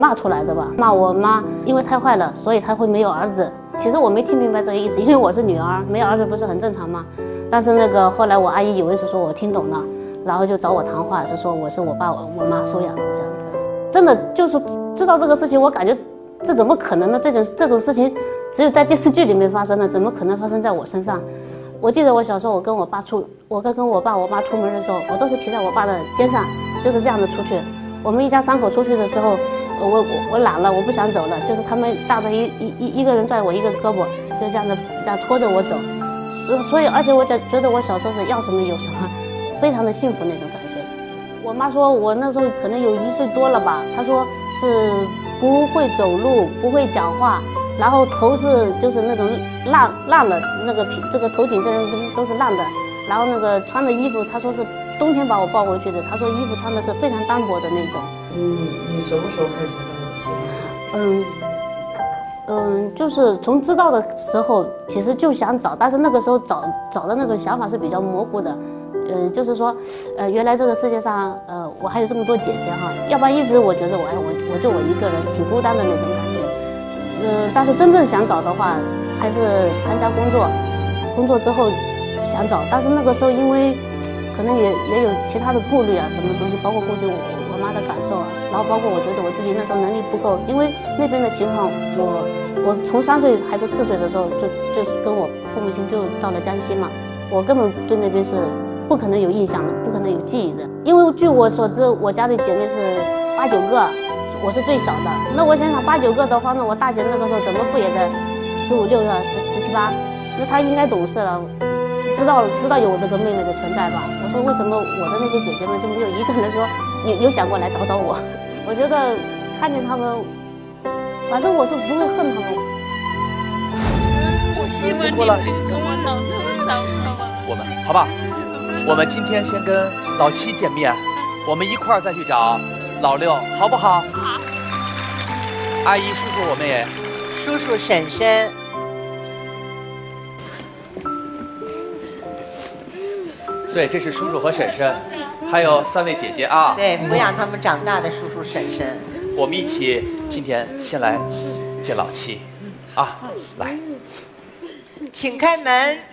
骂出来的吧，骂我妈因为太坏了，所以她会没有儿子。其实我没听明白这个意思，因为我是女儿，没儿子不是很正常吗？但是后来我阿姨以为是说我听懂了，然后就找我谈话，是说我是我爸我妈收养的这样子。真的就是知道这个事情，我感觉这怎么可能呢？这种事情只有在电视剧里面发生的，怎么可能发生在我身上？我记得我小时候，我跟我爸我妈出门的时候，我都是骑在我爸的肩上，就是这样子出去。我们一家3口出去的时候，我懒了，我不想走了，就是他们大的一个人拽我一个胳膊，就这样拖着我走。所以而且我觉得我小时候是要什么有什么，非常的幸福那种感觉。我妈说我那时候可能有1岁多了吧，她说是不会走路，不会讲话，然后头是就是那种烂了，那个这个头顶这都是烂的，然后穿的衣服，她说是冬天把我抱回去的，她说衣服穿的是非常单薄的那种。 你什么时候开始想找就是从知道的时候，其实就想找，但是那个时候找的那种想法是比较模糊的。就是说，原来这个世界上，我还有这么多姐姐哈，要不然一直我觉得我就我一个人，挺孤单的那种感觉。但是真正想找的话，还是参加工作之后想找，但是那个时候因为可能也有其他的顾虑啊，什么东西，包括顾虑我妈的感受啊，然后包括我觉得我自己那时候能力不够，因为那边的情况，我从3岁还是4岁的时候就跟我父母亲就到了江西嘛，我根本对那边是不可能有印象的，不可能有记忆的，因为据我所知，我家的姐妹是8、9个，我是最小的。那我想想8、9个的话，那我大姐那个时候怎么不也得15、16啊、17、18？那她应该懂事了，知道有我这个妹妹的存在吧？我说为什么我的那些姐姐们就没有一个人说有想过来找我？我觉得看见他们，反正我是不会恨他们。 我希望你跟我老头找好吧。 我们好不好？我们今天先跟老7见面，我们一块儿再去找老6，好不好？ 好。 阿姨、叔叔，我们也。 叔叔、婶婶。 对，这是叔叔和婶婶，还有3位姐姐啊。 对，抚养他们长大的叔叔婶婶。 我们一起今天先来见老7，啊，来， 请开门。